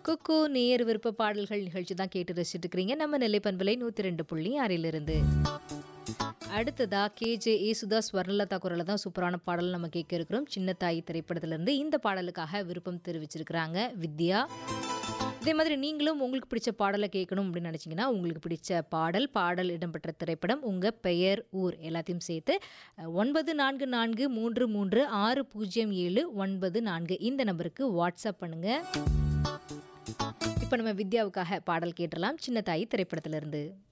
குக்கு நேர் விருப்ப பாடல்கள் நிகழ்ச்சி தான் கேட்டு ரசிச்சுட்டு இருக்கிறீங்க நம்ம நெல்லை பண்பலை 102.6 அடுத்ததா கேஜே ஏசுதாஸ் ஸ்வர்ணலதா குரல தான் சூப்பரான பாடல் நம்ம கேட்க இருக்கிறோம். சின்ன தாய் திரைப்படத்திலிருந்து இந்த பாடலுக்காக விருப்பம் தெரிவிச்சிருக்கிறாங்க வித்யா. இதே மாதிரி நீங்களும் உங்களுக்கு பிடிச்ச பாடலை கேட்கணும் அப்படின்னு நினச்சிங்கன்னா உங்களுக்கு பிடிச்ச பாடல் இடம்பெற்ற திரைப்படம் உங்கள் பெயர் ஊர் எல்லாத்தையும் சேர்த்து 9433360794 இந்த நம்பருக்கு வாட்ஸ்அப் பண்ணுங்கள். இப்போ நம்ம வித்யாவுக்காக பாடல் கேட்டலாம் சின்ன தாய் திரைப்படத்திலிருந்து.